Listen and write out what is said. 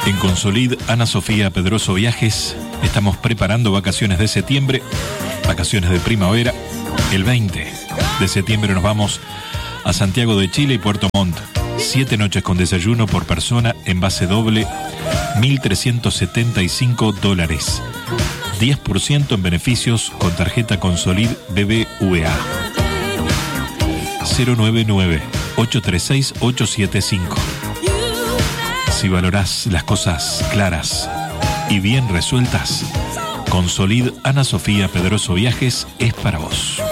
En Consolid, Ana Sofía Pedroso Viajes, estamos preparando vacaciones de septiembre, vacaciones de primavera. El 20 de septiembre nos vamos a Santiago de Chile y Puerto Montt. 7 noches con desayuno por persona en base doble, $1.375. 10% en beneficios con tarjeta Consolid BBVA. 099-836-875. Si valorás las cosas claras y bien resueltas, Consolid Ana Sofía Pedroso Viajes es para vos.